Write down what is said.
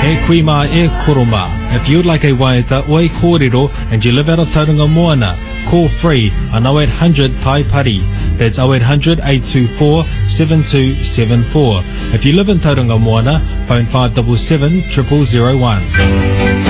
E kuima e koroma. If you'd like a waiata o a kōrero and you live out of Tauranga Moana, call free on 0800 Tai Pari. That's 0800 824 7274. If you live in Tauranga Moana, phone 577 0001.